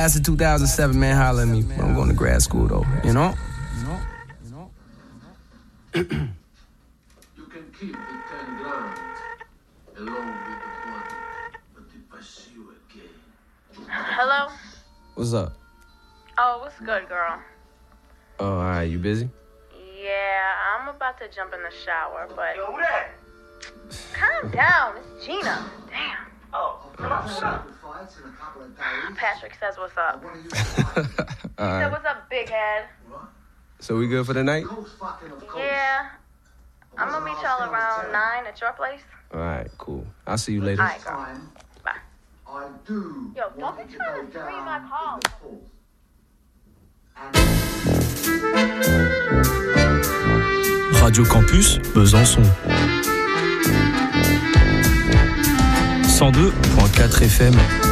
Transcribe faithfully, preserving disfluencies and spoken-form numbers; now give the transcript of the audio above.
Class of two thousand seven, man, holla at me. I'm going to grad school, though, you know? You know? You know? You can keep the ten grand along with the body, but if I see you again... Hello? What's up? Oh, what's good, girl? Oh, all right, you busy? Yeah, I'm about to jump in the shower, but... Yo, what that? Calm down, it's Gina. Damn. Oh, oh Patrick says what's up. He All said, right. what's up, big head? So we good for the night? Yeah. I'm gonna meet y'all around nine at your place. All right, cool. I'll see you later. All right, girl. Bye. I do. Yo, don't be trying to scream my call. Radio Campus Besançon. cent deux virgule quatre F M.